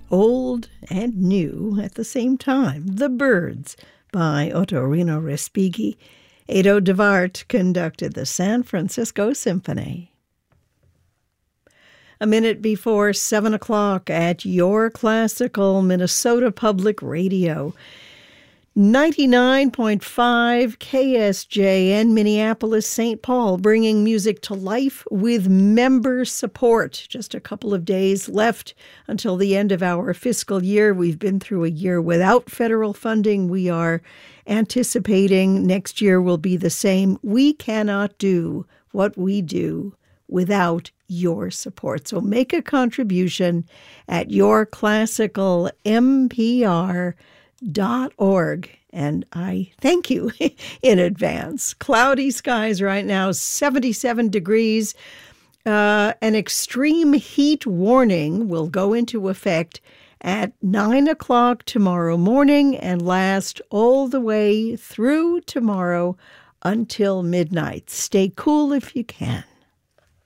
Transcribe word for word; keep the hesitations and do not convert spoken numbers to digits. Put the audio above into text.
old and new at the same time. The Birds by Ottorino Respighi. Edo Devart conducted the San Francisco Symphony. A minute before seven o'clock at your classical Minnesota Public Radio. ninety-nine point five K S J N Minneapolis, Saint Paul, bringing music to life with member support. Just a couple of days left until the end of our fiscal year. We've been through a year without federal funding. We are anticipating next year will be the same. We cannot do what we do without your support. So make a contribution at your classical M P R dot org. And I thank you in advance. Cloudy skies right now, seventy-seven degrees. Uh, an extreme heat warning will go into effect at nine o'clock tomorrow morning and last all the way through tomorrow until midnight. Stay cool if you can.